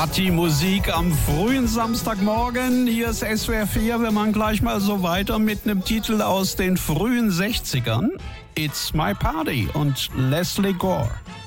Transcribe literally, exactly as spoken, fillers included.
Partymusik am frühen Samstagmorgen. Hier ist S W R vier. Wir machen gleich mal so weiter mit einem Titel aus den frühen sechzigern. It's My Party und Leslie Gore.